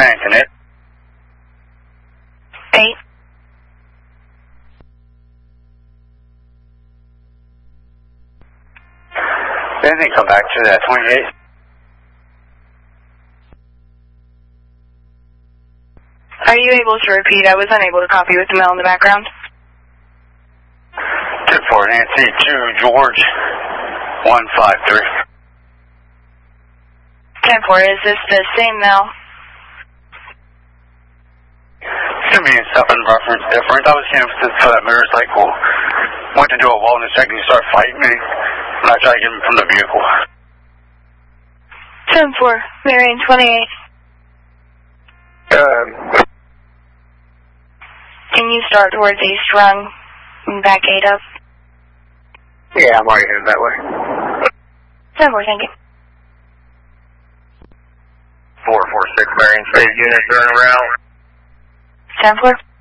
Mansion, 8. Then come back to that 28. Are you able to repeat? I was unable to copy with the mail in the background. 2-4 Nancy, 2 George, 153. 10-4, is this the same mail? Send me something reference different. I was here for that motorcycle. Went to do a wellness check and he started fighting me. And I tried to get him from the vehicle. 10-4, Marion 28. Can you start towards East Run and back 8 up? Yeah, I'm already headed that way. 10-4, thank you. 446 Marion State unit turn around. 10-4.